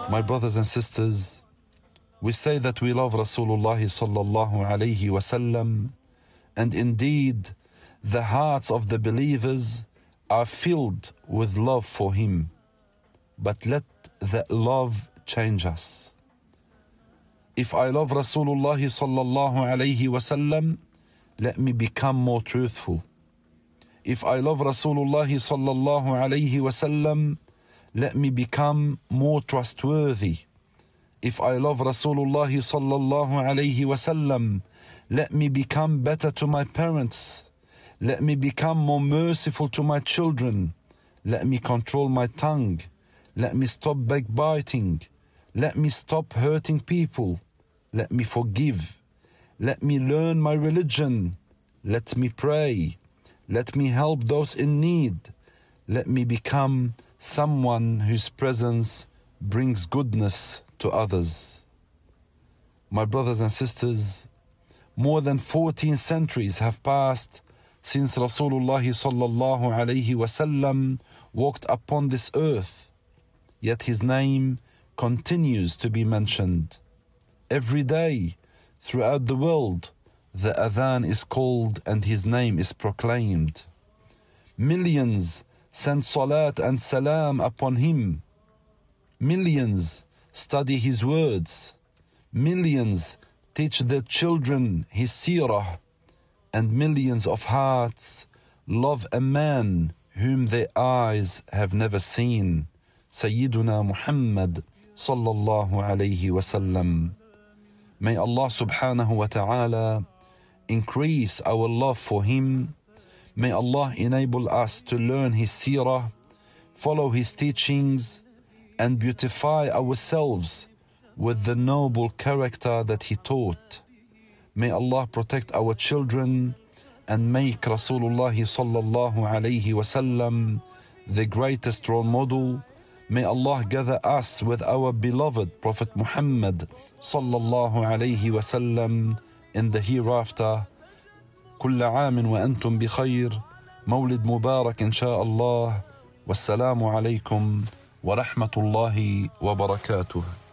My brothers and sisters, we say that we love Rasulullah sallallahu alayhi wasallam, and indeed the hearts of the believers are filled with love for him. But let that love change us. If I love Rasulullah sallallahu alayhi wasallam, let me become more truthful. If I love Rasulullah sallallahu alayhi wasallam, let me become more trustworthy. If I love Rasulullah sallallahu alayhi wasallam, let me become better to my parents. Let me become more merciful to my children. Let me control my tongue. Let me stop backbiting. Let me stop hurting people. Let me forgive. Let me learn my religion. Let me pray. Let me help those in need. Let me become someone whose presence brings goodness to others. My brothers and sisters, more than 14 centuries have passed since Rasulullah sallallahu alayhi wasallam walked upon this earth, yet his name continues to be mentioned. Every day throughout the world, the adhan is called and his name is proclaimed. Millions send salat and salam upon him. Millions study his words. Millions teach their children his seerah. And millions of hearts love a man whom their eyes have never seen, Sayyiduna Muhammad sallallahu alayhi wasallam. May Allah subhanahu wa ta'ala increase our love for him. May Allah enable us to learn his seerah, follow his teachings, and beautify ourselves with the noble character that he taught. May Allah protect our children and make Rasulullah sallallahu alayhi wasallam the greatest role model. May Allah gather us with our beloved Prophet Muhammad sallallahu alayhi wasallam in the hereafter. كل عام وأنتم بخير. مولد مبارك إن شاء الله. والسلام عليكم ورحمة الله وبركاته.